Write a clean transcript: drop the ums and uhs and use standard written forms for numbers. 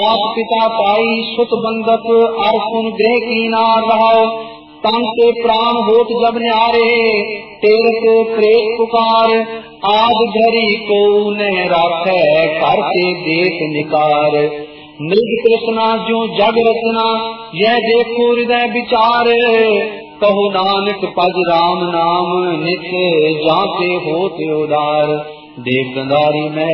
आप पिता पाई सुत बंदत अर सुन ग्रह की नार रहो। तन से प्राण होत जब न्यारे तेरत प्रेत पुकार। आज घरी को न राखै कर के देख निकार। मृग कृष्णा जो जग रचना यह देखो हृदय विचार। कहो नानक पज राम नाम नित जाते होते उदार। देव गंधारी महल